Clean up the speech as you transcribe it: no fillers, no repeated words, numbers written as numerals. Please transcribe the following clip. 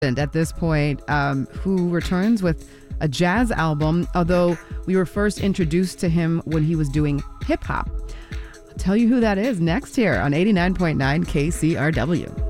at this point, who returns with a jazz album, although we were first introduced to him when he was doing hip hop. I'll tell you who that is next here on 89.9 KCRW.